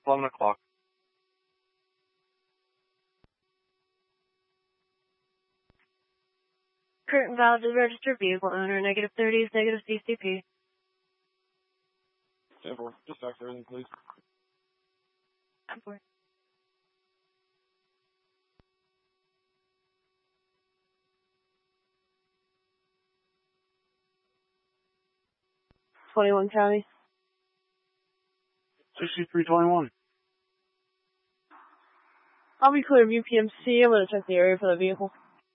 11 o'clock. Current valid registered vehicle owner, -30 is negative CCP. 10-4, just fax everything, please. 10-4. $21 County. 6321. I'll be clear of UPMC. I'm going to check the area for the vehicle.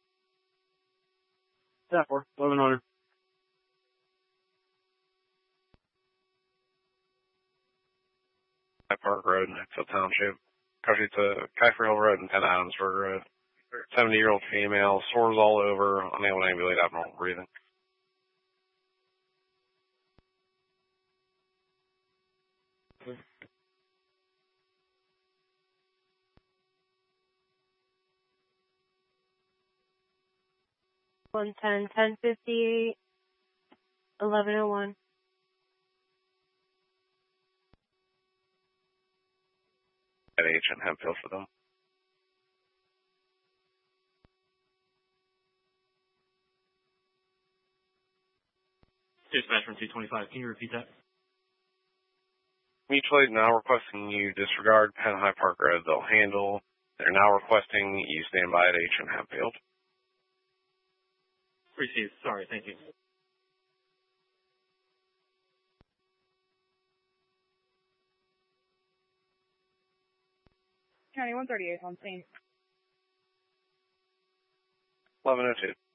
10-4, 1100. Park Road, Nexville Township. Country to Kiefer Hill Road and 10 Adamsburg Road. 70-year-old female, sores all over, unable to ambulate, abnormal breathing. One 10-58, 1101. At H and Hempfield for them. Dispatch from 225. Can you repeat that? Mutual Aid now requesting you disregard Penn High Park Road. They'll handle. They're now requesting you stand by at H and Hempfield. Received. Sorry. Thank you. County 138 on scene. 1102.